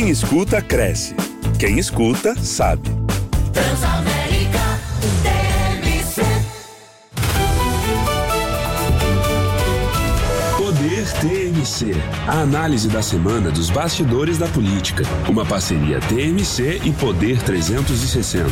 Quem escuta, cresce. Quem escuta, sabe. Transamérica TMC. Poder TMC. A análise da semana dos bastidores da política. Uma parceria TMC e Poder 360.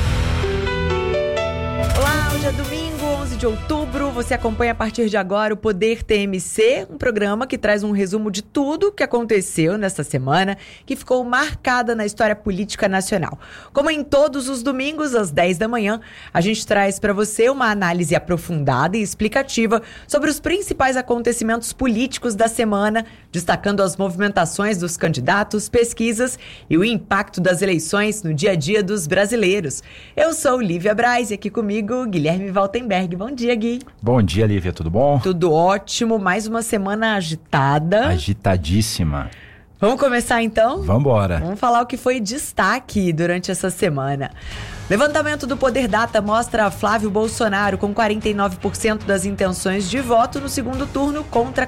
Olá, hoje é domingo, 11 de outubro. Você acompanha a partir de agora o Poder TMC, um programa que traz um resumo de tudo o que aconteceu nesta semana, que ficou marcada na história política nacional. Como em todos os domingos, às 10 da manhã, a gente traz para você uma análise aprofundada e explicativa sobre os principais acontecimentos políticos da semana, destacando as movimentações dos candidatos, pesquisas e o impacto das eleições no dia a dia dos brasileiros. Eu sou Lívia Braz e aqui comigo Guilherme Valtenberg. Bom dia, Gui. Bom dia, Lívia, tudo bom? Tudo ótimo, mais uma semana agitada. Agitadíssima. Vamos começar então? Vambora. Vamos falar o que foi destaque durante essa semana. Levantamento do Poder Data mostra Flávio Bolsonaro com 49% das intenções de voto no segundo turno contra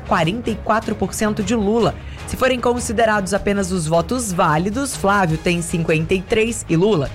44% de Lula. Se forem considerados apenas os votos válidos, Flávio tem 53% e Lula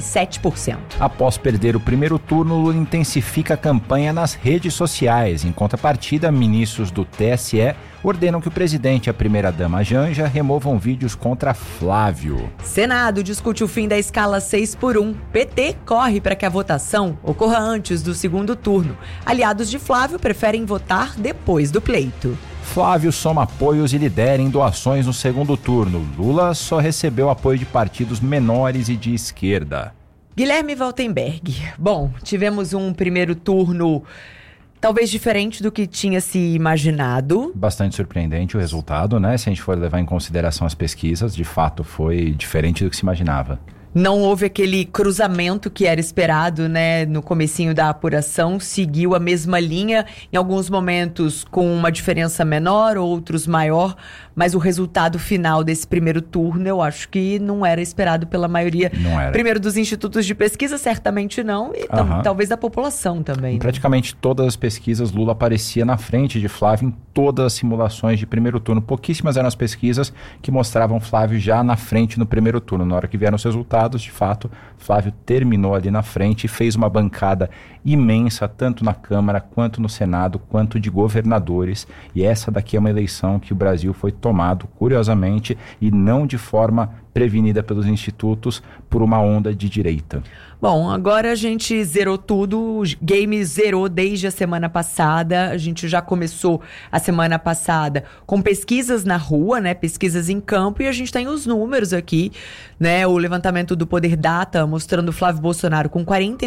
47%. Após perder o primeiro turno, Lula intensifica a campanha nas redes sociais. Em contrapartida, ministros do TSE ordenam que o presidente e a primeira-dama Janja removam vídeos contra Flávio. Senado discute o fim da escala 6x1. PT corre para que a votação ocorra antes do segundo turno. Aliados de Flávio preferem votar depois do pleito. Flávio soma apoios e lidera em doações no segundo turno. Lula só recebeu apoio de partidos menores e de esquerda. Guilherme Valtenberg. Bom, tivemos um primeiro turno talvez diferente do que tinha se imaginado. Bastante surpreendente o resultado, né? Se a gente for levar em consideração as pesquisas, de fato foi diferente do que se imaginava. Não houve aquele cruzamento que era esperado, né? No comecinho da apuração, seguiu a mesma linha, em alguns momentos com uma diferença menor, outros maior, mas o resultado final desse primeiro turno eu acho que não era esperado pela maioria. Não era. Primeiro dos institutos de pesquisa, certamente não, e talvez da população também. Em praticamente todas as pesquisas, Lula aparecia na frente de Flávio em todas as simulações de primeiro turno. Pouquíssimas eram as pesquisas que mostravam Flávio já na frente no primeiro turno. Na hora que vieram os resultados, de fato, Flávio terminou ali na frente e fez uma bancada imensa, tanto na Câmara, quanto no Senado, quanto de governadores. E essa daqui é uma eleição que o Brasil foi tomado, curiosamente, e não de forma prevenida pelos institutos, por uma onda de direita. Bom, agora a gente zerou tudo, o game zerou desde a semana passada, a gente já começou a semana passada com pesquisas na rua, né, pesquisas em campo, e a gente tem os números aqui, né, o levantamento do Poder Data mostrando Flávio Bolsonaro com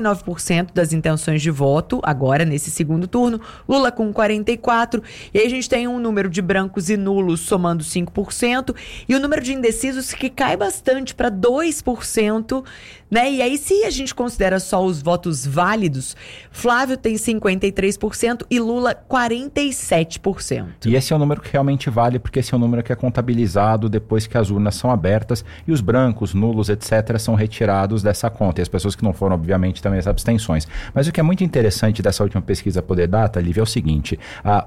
49% das intenções de voto, agora nesse segundo turno, Lula com 44%, e aí a gente tem um número de brancos e nulos somando 5%, e o número de indecisos que cai bastante para 2%, né? E aí, se a gente considera só os votos válidos, Flávio tem 53% e Lula 47%. E esse é o número que realmente vale, porque esse é o número que é contabilizado depois que as urnas são abertas e os brancos, nulos, etc. são retirados dessa conta. E as pessoas que não foram, obviamente, também as abstenções. Mas o que é muito interessante dessa última pesquisa Poder Data, Lívia, é o seguinte: